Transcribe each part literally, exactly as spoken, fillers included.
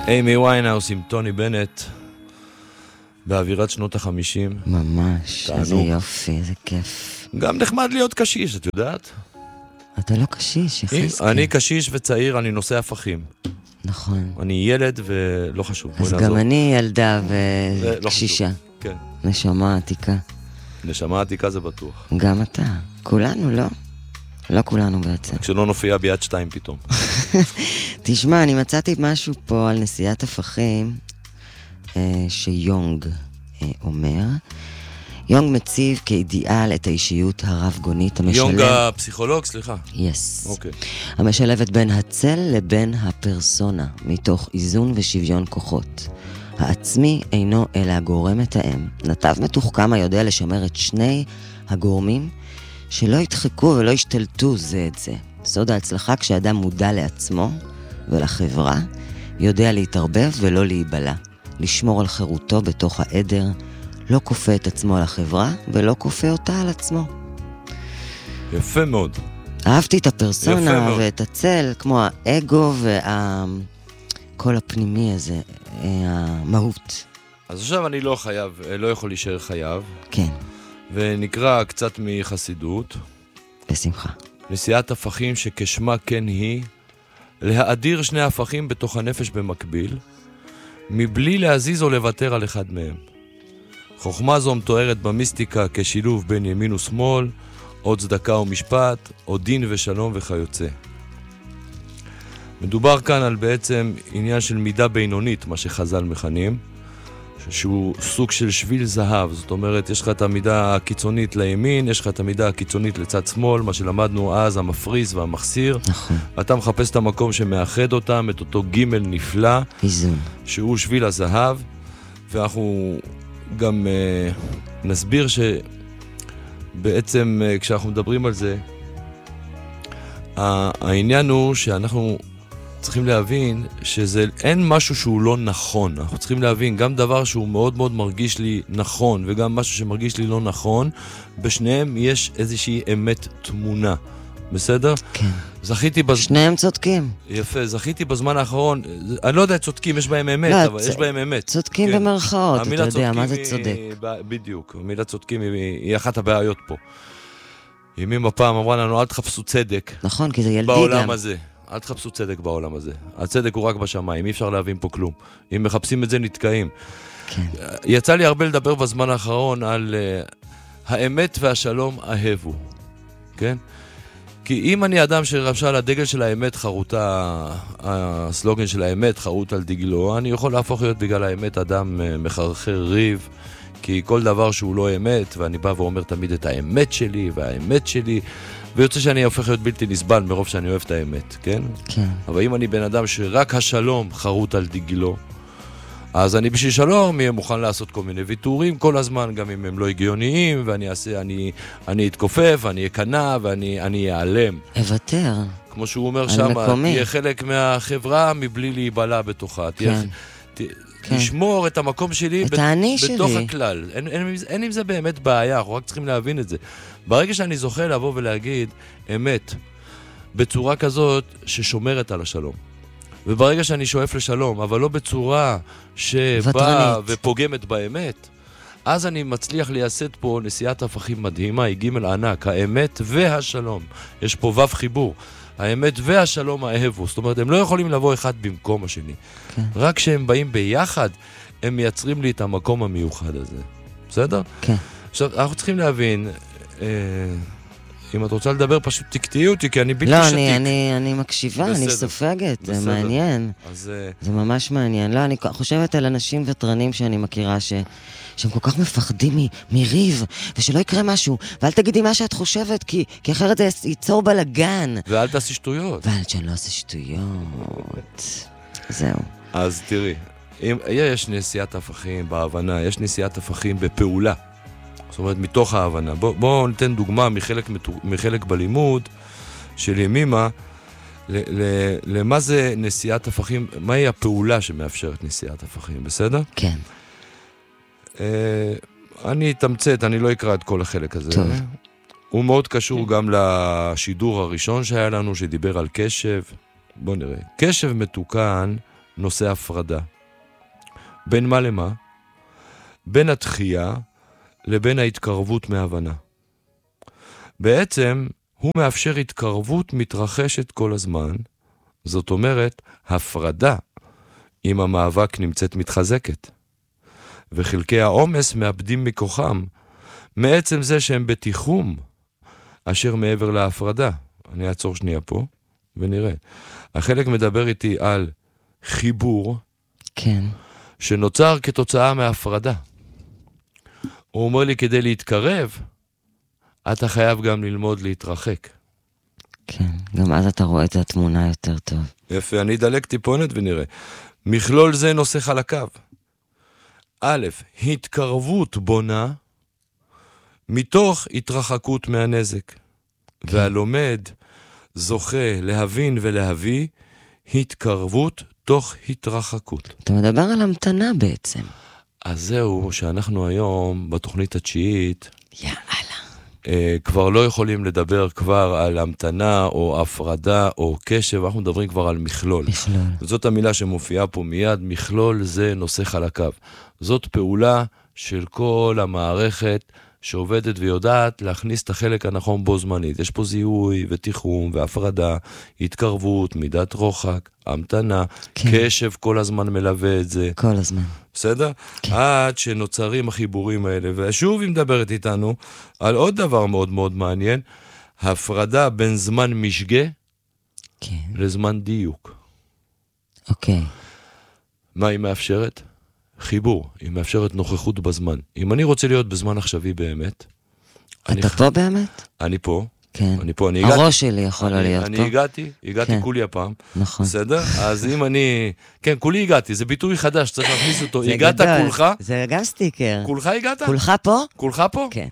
אימי ויינהאוס עם טוני בנט באווירת שנות החמישים. ממש, איזה יופי, איזה כיף. גם נחמד להיות קשיש, את יודעת? אתה לא קשיש, יחזקאל. אני קשיש וצעיר, אני נושא הפכים. נכון. אני ילד ולא חשוב. אז גם אני ילדה וקשישה. כן. נשמה עתיקה. נשמה עתיקה זה בטוח. גם אתה. כולנו, לא? לא כולנו בעצם. כשלא נופיע ביד שתיים פתאום. תשמע, אני מצאתי משהו פה על נשיאת הפכים שיונג אומר. יונג מציב כאידיאל את האישיות הרב-גונית המשלבת. יונג הפסיכולוג, סליחה. יס. אוקיי. המשלבת בין הצל לבין הפרסונה, מתוך איזון ושוויון כוחות. העצמי אינו אלא הגורם מתאם. נתב מתוחכם היודע לשמר את שני הגורמים שלא ידחקו ולא ישתלטו זה את זה. סוד ההצלחה כשאדם מודע לעצמו ולחברה, יודע להתערבב ולא להיבלה. לשמור על חירותו בתוך העדר, לא כופה את עצמו על החברה ולא כופה אותה על עצמו. יפה מאוד. אהבתי את הפרסונה ואת הצל, כמו האגו והקול הפנימי הזה, המהות. אז עכשיו אני לא חייב, לא יכול להישאר חייב. כן. ונקרא קצת מחסידות. בשמחה. נשיאת הפכים שכשמה כן היא, להאדיר שני הפכים בתוך הנפש במקביל, מבלי להזיז או לוותר על אחד מהם. חוכמה זו מתוארת במיסטיקה כשילוב בין ימין ושמאל, או צדקה ומשפט, או דין ושלום וכיוצא. מדובר כאן על בעצם עניין של מידה בינונית, מה שחז"ל מכנים, שהוא סוג של שביל זהב. זאת אומרת, יש לך את המידה הקיצונית לימין, יש לך את המידה הקיצונית לצד שמאל, מה שלמדנו אז, המפריז והמחסיר. נכון. אתה מחפש את המקום שמאחד אותם, את אותו ג' נפלא, איזון. שהוא שביל הזהב, ואנחנו גם uh, נסביר שבעצם uh, כשאנחנו מדברים על זה, העניין הוא שאנחנו צריכים להבין שזה אין משהו שהוא לא נכון. אנחנו צריכים להבין גם דבר שהוא מאוד מאוד מרגיש לי נכון וגם משהו שמרגיש לי לא נכון, בשניהם יש איזושהי אמת תמונה. בסדר? כן. זכיתי בז... שניהם צודקים. יפה, זכיתי בזמן האחרון, אני לא יודע, צודקים, יש בהם אמת, לא, אבל צ... יש בהם אמת. צודקים כן. במרכאות, אתה יודע, מה זה צודק? היא... בדיוק, המילה צודקים היא, היא אחת הבעיות פה. ימים הפעם אמרה לנו, אל תחפשו צדק. נכון, כי זה ילדי בעולם גם. הזה. אל תחפשו צדק בעולם הזה. הצדק הוא רק בשמיים, אי אפשר להבין פה כלום. אם מחפשים את זה, נתקעים. כן. יצא לי הרבה לדבר בזמן האחרון על uh, האמת והשלום אהבו. כן? כי אם אני אדם שרבשה על הדגל של האמת חרוטה, הסלוגן של האמת חרוט על דגלו, אני יכול להפוך להיות בגלל האמת אדם מחרחר ריב, כי כל דבר שהוא לא אמת, ואני בא ואומר תמיד את האמת שלי והאמת שלי, ויוצא שאני הופך להיות בלתי נסבל מרוב שאני אוהב את האמת, כן? כן. אבל אם אני בן אדם שרק השלום חרוט על דגלו, אז אני בשביל שלום יהיה מוכן לעשות כל מיני ויתורים כל הזמן, גם אם הם לא הגיוניים, ואני אעשה, אני, אני אתכופף, אני אקנה, ואני אני אעלם. אוותר. כמו שהוא אומר שם, תהיה חלק מהחברה מבלי להיבלה בתוכה. תהיה, כן. ת, כן. לשמור את המקום שלי את בת, בתוך שלי. הכלל. אין, אין, אין, אין עם זה באמת בעיה, אנחנו רק צריכים להבין את זה. ברגע שאני זוכה לבוא ולהגיד אמת, בצורה כזאת ששומרת על השלום. וברגע שאני שואף לשלום, אבל לא בצורה שבאה ופוגמת באמת, אז אני מצליח לייסד פה נשיאת הפכים מדהימה, היא ג' ענק, האמת והשלום. יש פה ו' חיבור. האמת והשלום האהבו. זאת אומרת, הם לא יכולים לבוא אחד במקום השני. כן. רק כשהם באים ביחד, הם מייצרים לי את המקום המיוחד הזה. בסדר? כן. עכשיו, אנחנו צריכים להבין... אה, אם את רוצה לדבר, פשוט תקטעי אותי, כי אני בלתי לא, שתיק. לא, אני, אני מקשיבה, בסדר. אני סופגת, בסדר. זה מעניין. אז... זה ממש מעניין. לא, אני חושבת על אנשים וטרנים שאני מכירה, ש... שהם כל כך מפחדים מ... מריב, ושלא יקרה משהו, ואל תגידי מה שאת חושבת, כי, כי אחרת זה ייצור בלגן. ואל תעשי שטויות. ואל שאני לא עושה שטויות. זהו. אז תראי, אם... יש נשיאת הפכים בהבנה, יש נשיאת הפכים בפעולה. זאת אומרת, מתוך ההבנה. בוא, בוא ניתן דוגמה מחלק, מחלק בלימוד של ימימה, ל, ל, למה זה נשיאת הפכים, מהי הפעולה שמאפשרת נשיאת הפכים, בסדר? כן. אה, אני אתמצת, אני לא אקרא את כל החלק הזה. טוב. הוא מאוד קשור גם לשידור הראשון שהיה לנו, שדיבר על קשב. בוא נראה. קשב מתוקן נושא הפרדה. בין מה למה? בין התחייה לבין ההתקרבות מהבנה. בעצם הוא מאפשר התקרבות מתרחשת כל הזמן, זאת אומרת, הפרדה עם המאבק נמצאת מתחזקת. וחלקי העומס מאבדים מכוחם, מעצם זה שהם בתיחום, אשר מעבר להפרדה. אני אעצור שנייה פה, ונראה. החלק מדבר איתי על חיבור, כן. שנוצר כתוצאה מהפרדה. הוא אומר לי, כדי להתקרב, אתה חייב גם ללמוד להתרחק. כן, גם אז אתה רואה את התמונה יותר טוב. יפה, אני אדלק טיפונת ונראה. מכלול זה נושא חלקיו. א', התקרבות בונה, מתוך התרחקות מהנזק. כן. והלומד זוכה להבין ולהביא התקרבות תוך התרחקות. אתה מדבר על המתנה בעצם. אז זהו שאנחנו היום בתוכנית התשיעית, יאללה. אה, כבר לא יכולים לדבר כבר על המתנה או הפרדה או קשב, אנחנו מדברים כבר על מכלול. מכלול. זאת המילה שמופיעה פה מיד, מכלול זה נושא חלקיו. זאת פעולה של כל המערכת שעובדת ויודעת להכניס את החלק הנכון בו זמנית. יש פה זיהוי ותיחום והפרדה, התקרבות, מידת רוחק, המתנה, כן. קשב כל הזמן מלווה את זה. כל הזמן. בסדר? כן. עד שנוצרים החיבורים האלה. ושוב היא מדברת איתנו על עוד דבר מאוד מאוד מעניין, הפרדה בין זמן משגה כן. לזמן דיוק. אוקיי. מה היא מאפשרת? חיבור, היא מאפשרת נוכחות בזמן. אם אני רוצה להיות בזמן עכשווי באמת... אתה אני... פה באמת? אני פה. כן. אני פה, אני הגעתי. הראש שלי יכול אני, להיות אני פה. אני הגעתי, הגעתי כן. כולי הפעם. נכון. בסדר? אז אם אני... כן, כולי הגעתי, זה ביטוי חדש, צריך להכניס אותו. הגעת גדול. כולך? זה גם סטיקר. כולך הגעת? כולך פה? כולך פה? כן.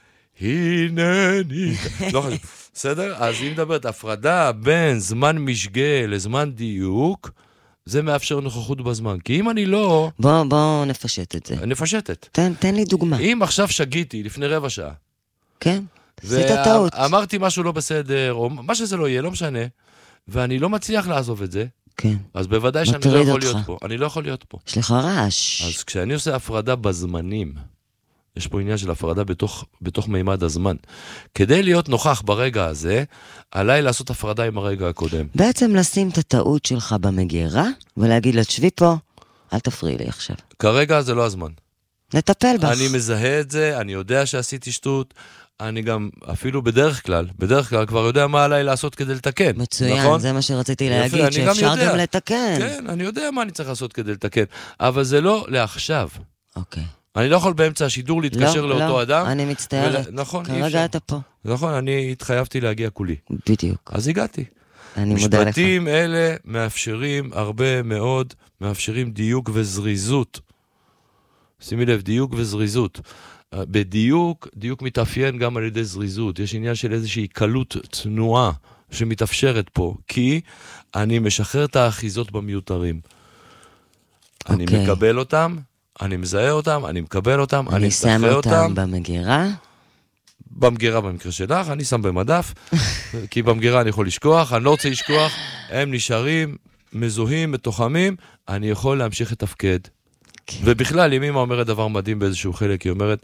הנני... לא חשוב. בסדר? אז אם מדברת, הפרדה בין זמן משגה לזמן דיוק, זה מאפשר נוכחות בזמן. כי אם אני לא... בוא, בוא נפשט את זה. נפשטת. תן, תן לי דוגמה. אם עכשיו שגיתי לפני רבע שעה, כן, עשית טעות. ואמרתי משהו לא בסדר, או מה שזה לא יהיה, לא משנה, ואני לא מצליח לעזוב את זה, כן. אז בוודאי שאני לא יכול להיות פה. אני לא יכול להיות פה. יש לך רעש. אז כשאני עושה הפרדה בזמנים, יש פה עניין של הפרדה בתוך, בתוך מימד הזמן. כדי להיות נוכח ברגע הזה, עליי לעשות הפרדה עם הרגע הקודם. בעצם לשים את הטעות שלך במגירה, ולהגיד לה, תשבי פה, אל תפריעי לי עכשיו. כרגע זה לא הזמן. נטפל בך. אני מזהה את זה, אני יודע שעשיתי שטות, אני גם, אפילו בדרך כלל, בדרך כלל כבר יודע מה עליי לעשות כדי לתקן. מצוין, נכון? זה מה שרציתי יפה, להגיד, שאפשר גם, גם לתקן. כן, אני יודע מה אני צריך לעשות כדי לתקן, אבל זה לא לעכשיו. אוקיי. אני לא יכול באמצע השידור להתקשר לא, לאותו לא, אדם. אני מצטערת. ול... נכון, כרגע אתה פה. נכון, אני התחייבתי להגיע כולי. בדיוק. אז הגעתי. אני מודה לך. משפטים אלה מאפשרים הרבה מאוד, מאפשרים דיוק וזריזות. שימי לב, דיוק וזריזות. בדיוק, דיוק מתאפיין גם על ידי זריזות. יש עניין של איזושהי קלות תנועה שמתאפשרת פה, כי אני משחרר את האחיזות במיותרים. Okay. אני מקבל אותם, אני מזהה אותם, אני מקבל אותם, אני, אני שם אותם. אותם במגירה? במגירה במקרה שלך, אני שם במדף, כי במגירה אני יכול לשכוח, אני לא רוצה לשכוח, הם נשארים, מזוהים, מתוחמים, אני יכול להמשיך לתפקד. Okay. ובכלל, אם אמא אומרת דבר מדהים באיזשהו חלק, היא אומרת,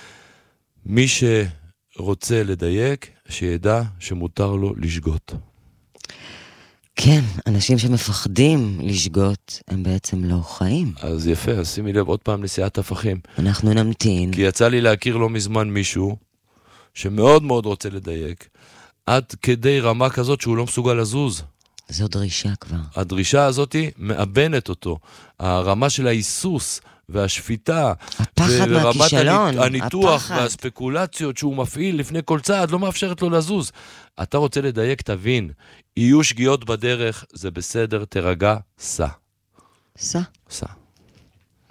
מי שרוצה לדייק, שידע שמותר לו לשגות. כן, אנשים שמפחדים לשגות, הם בעצם לא חיים. אז יפה, אז שימי לב עוד פעם נסיעת הפכים. אנחנו נמתין. כי יצא לי להכיר לא מזמן מישהו, שמאוד מאוד רוצה לדייק, עד כדי רמה כזאת שהוא לא מסוגל לזוז. זו דרישה כבר. הדרישה הזאת מאבנת אותו. הרמה של ההיסוס והשפיטה, הפחד מהכישלון, הניתוח הפחד. והספקולציות שהוא מפעיל לפני כל צעד, לא מאפשרת לו לזוז. אתה רוצה לדייק, תבין. יהיו שגיאות בדרך, זה בסדר, תרגע, סע. סע. סע.